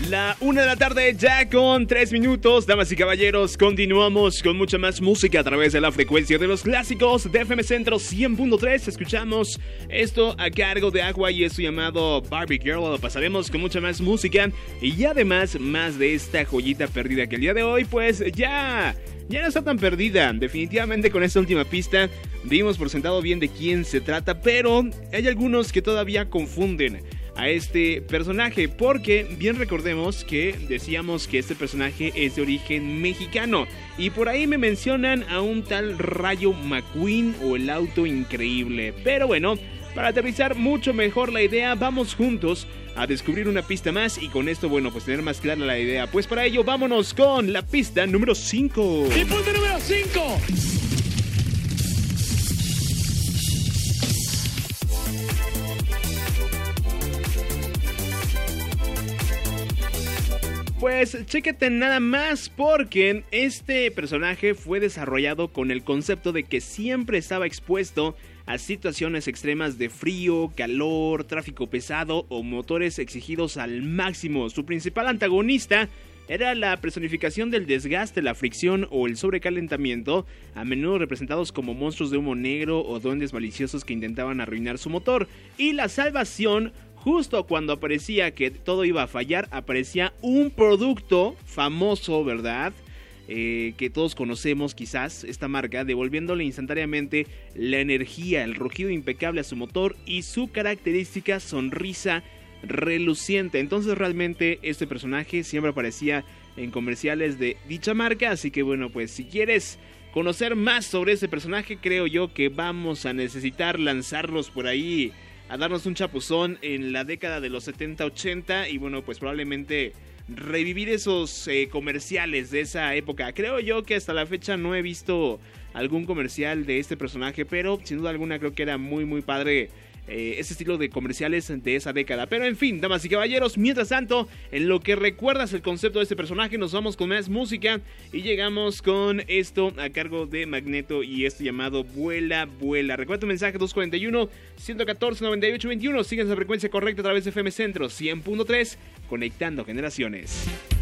La 1 de la tarde ya con 3 minutos, damas y caballeros, continuamos con mucha más música a través de la frecuencia de los clásicos de FM Centro 100.3. Escuchamos esto a cargo de Agua y esto llamado Barbie Girl. Lo pasaremos con mucha más música y además más de esta joyita perdida que el día de hoy pues ya no está tan perdida. Definitivamente con esta última pista dimos por sentado bien de quién se trata, pero hay algunos que todavía confunden a este personaje, porque bien recordemos que decíamos que este personaje es de origen mexicano y por ahí me mencionan a un tal Rayo McQueen o el auto increíble. Pero bueno, para aterrizar mucho mejor la idea, vamos juntos a descubrir una pista más y con esto, bueno, pues tener más clara la idea. Pues para ello vámonos con la pista número 5. Y punto número 5. Pues chéquete nada más, porque este personaje fue desarrollado con el concepto de que siempre estaba expuesto a situaciones extremas de frío, calor, tráfico pesado o motores exigidos al máximo. Su principal antagonista era la personificación del desgaste, la fricción o el sobrecalentamiento, a menudo representados como monstruos de humo negro o duendes maliciosos que intentaban arruinar su motor. Y la salvación, justo cuando aparecía que todo iba a fallar, aparecía un producto famoso, ¿verdad? Que todos conocemos quizás, esta marca, devolviéndole instantáneamente la energía, el rugido impecable a su motor y su característica sonrisa reluciente. Entonces realmente este personaje siempre aparecía en comerciales de dicha marca, así que bueno, pues si quieres conocer más sobre este personaje, creo yo que vamos a necesitar lanzarnos por ahí a darnos un chapuzón en la década de los 70-80 y bueno, pues probablemente revivir esos comerciales de esa época. Creo yo que hasta la fecha no he visto algún comercial de este personaje, pero sin duda alguna creo que era muy muy padre ese estilo de comerciales de esa década. Pero en fin, damas y caballeros, mientras tanto, en lo que recuerdas el concepto de este personaje, nos vamos con más música y llegamos con esto a cargo de Magneto y esto llamado Vuela, Vuela. Recuerda tu mensaje 241-114-9821. Sigue esa frecuencia correcta a través de FM Centro 100.3, conectando generaciones.